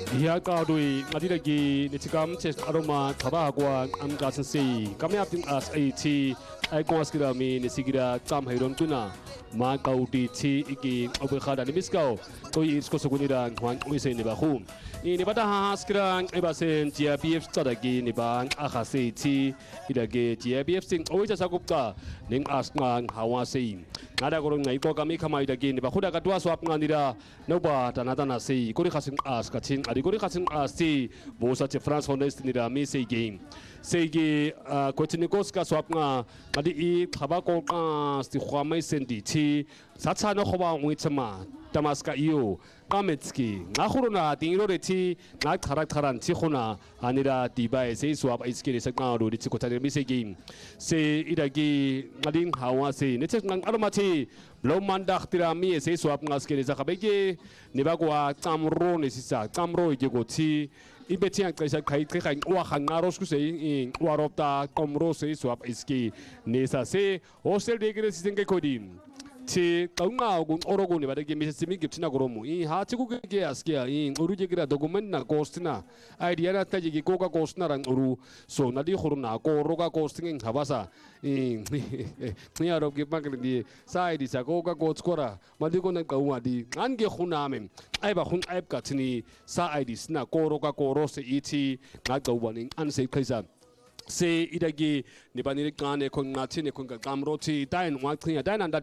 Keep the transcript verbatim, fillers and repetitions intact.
Here Gaudui, Adidagi, Nitigam, Chest Aroma, Tabagua, Amgasan Sea, coming up in us eighty, Iguaskira me, Nisigira, Tam Hedon Tuna, Magaudi, T, Iki, Obekada, Nimisco, Toy is Kosogunida, Juan Wise Nibahum. In Nevada Haskran, Ebasen, G B F Stadagi, Niban, Ahase, T, Idage, G B F Sing, always as a Gupta, Ning Askan, Hawasi. Nada going to go Kamika again, Bahuda Gatua Swap Nandida, no but another Nasi, Kuri Hasim ask a chin, Adiguri Hasim Asti, Bosa France Honest Nida, Missy game. Segi, Kotinikoska Swapna, Adi, Tabako, the Huame Sendi, T, Satsano Hova Witama, Damaska Io, Kametski, Nahuruna, Dingroti, Nak Tarataran, Tichona, Anida, Diba, say swap, it's getting a now, the Tikota Missy game. Say Idagi, Nadin Hawasi, Netan Aromati, Blomandak Tirami, say swap, Naski, Zakabege, Nibagua, Tamro, Nissa, Tamro, Yogoti. Ibeti ang kaysa kay kay wahan ngaros ko say in waropta komro say swap iski nesa se hostel de gre sisin kay kodin ti kaunga gun orogo ni badagi misimi giptina goromu i ha chiku ke askia in uruje gira document na costina idea na taji ki koka costina ran uru so na di khuruna ko roga costing in habasa in ni arok ki pakri di sai di sa koka coach kora madi ko na kaunga di ange khunamen ai ba khun ai ka tini sa ai di sna ko roga ko ro se iti na kawaning an se kaisa se idagi ni baniri kane kon ngati ne kon kamroti dain wa knya dain